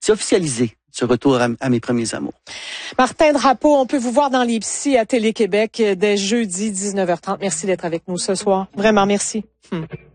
c'est officialisé, ce retour à mes premiers amours. Martin Drapeau, on peut vous voir dans les psys à Télé-Québec dès jeudi 19h30. Merci d'être avec nous ce soir. Vraiment, merci.